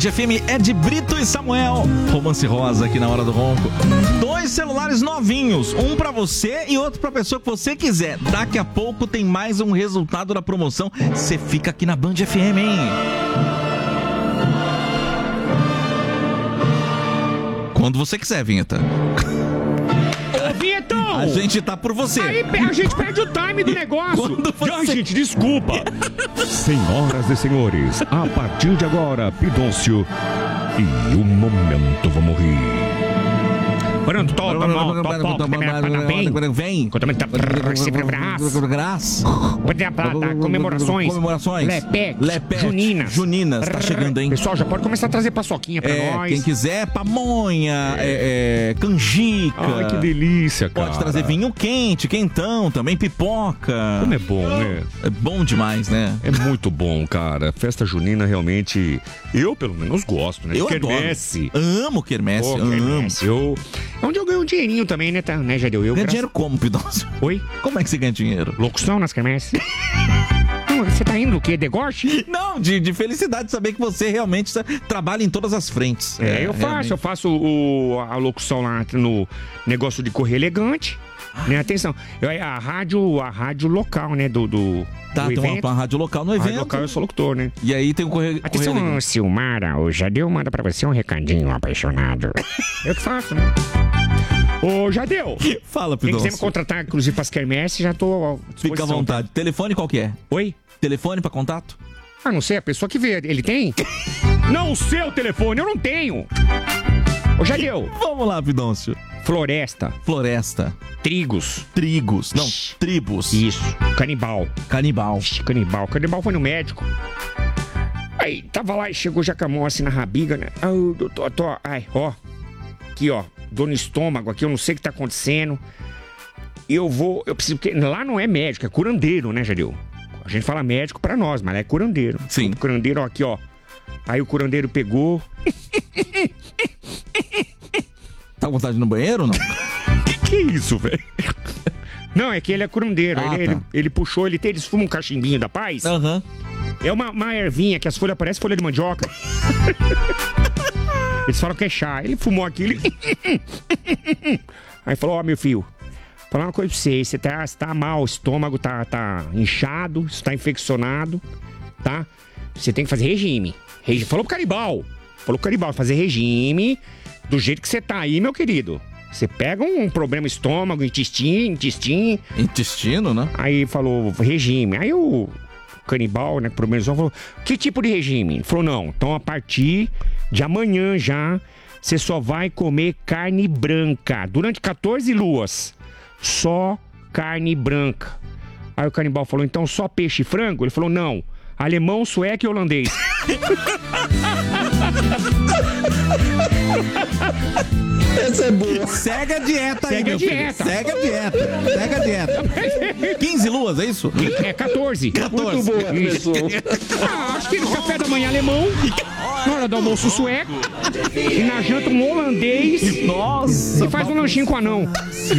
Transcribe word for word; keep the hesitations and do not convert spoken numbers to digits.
F M é de Brito e Samuel. Romance Rosa aqui na Hora do Ronco. Dois celulares novinhos, um pra você e outro pra pessoa que você quiser. Daqui a pouco tem mais um resultado da promoção. Você fica aqui na Band F M, hein? Quando você quiser, Vinheta. Ô, Vietão! A gente tá por você. Aí a gente perde o time do negócio. Quando você... Ai, gente, desculpa. Senhoras e senhores, a partir de agora, Pidoncio e o momento vamos rir. Pronto, topa, mão, topa, vem. Vem. Comemorações. Comemorações. Lepec. Lepec. Juninas. Juninas, tá chegando, hein? Pessoal, já pode começar a trazer paçoquinha pra É, nós. quem quiser, pamonha, é, é, canjica. Ai, que delícia, cara. Pode trazer vinho quente, quentão também, pipoca. Como é bom, né? É bom demais, né? É muito bom, cara. Festa junina realmente, eu pelo menos gosto, né? Eu Quermesse. adoro. Amo quermesse, Pô, amo. quermesse. Eu... É onde eu ganho um dinheirinho também, né, tá? né já deu eu. Ganha graças- dinheiro como, Pidoncio? Oi? Como é que você ganha dinheiro? Locução nas quermesses? Não, você tá indo o quê? Degorte? Não, de, de felicidade de saber que você realmente tá- trabalha em todas as frentes. É, eu faço, realmente. eu faço o, a locução lá no negócio de correr elegante. Né? Atenção, eu, a rádio, a rádio local, né? Do, do, Tá, do tem uma, evento. uma rádio local no A evento. rádio local eu sou locutor, né? E aí tem o correio. Atenção, Silmara, o Jadeu manda pra você um recadinho apaixonado. Eu que faço, né? Ô, Jadeu! Fala, Quem quiser me Pidoncio. contratar, inclusive, pras quermesses, já tô à Fica à disposição, vontade. Telefone qual que é? tá? Oi? Telefone pra contato? Ah, não sei, a pessoa que vê, ele tem? Não, o seu telefone, eu não tenho! Ô, Jadeu! Vamos lá, Pidoncio. Floresta, Floresta. trigos, Trigos. Não, tribos. isso, canibal. Canibal. Ixi, canibal. Canibal foi no médico. Aí, tava lá e chegou já com a mão assim na rabiga, né? Ah, eu tô, tô, tô, ai, ó. Aqui, ó. Dor no estômago aqui, eu não sei o que tá acontecendo. Eu vou, eu preciso, porque lá não é médico, é curandeiro, né, Jadeu? A gente fala médico pra nós, mas lá é curandeiro. Sim. O curandeiro, ó, aqui, ó. Aí o curandeiro pegou. Tá com vontade de ir no banheiro ou não? Que isso, velho? Não, é que ele é curandeiro. Ah, ele, tá. ele, ele puxou, ele tem, eles fumam um cachimbinho da paz. Aham. É uma, uma ervinha que as folhas parecem folha de mandioca. Eles falam que é chá. Ele fumou aquilo. Aí falou, ó, meu filho, vou falar uma coisa pra você. Você tá, você tá mal, o estômago tá, tá inchado, você tá infeccionado, tá? Você tem que fazer regime. Regi- Falou pro canibal. Falou pro canibal, fazer regime do jeito que você tá aí, meu querido. Você pega um problema estômago, intestino, intestino. Intestino, né? Aí falou, regime. Aí o canibal, né, pro menos falou, que tipo de regime? Ele falou, não, então a partir de amanhã já, você só vai comer carne branca. Durante quatorze luas, só carne branca. Aí o canibal falou, então só peixe e frango? Ele falou, não, alemão, sueco e holandês. Essa é boa. Segue a dieta aí, Segue a meu filho. dieta. Segue a dieta. Segue a dieta. quinze luas, é isso? É quatorze. quatorze. Muito boa, pessoal. Ah, acho que no café da manhã alemão, na hora do almoço sueco, e na janta um holandês. Nossa. E faz um lanchinho com anão.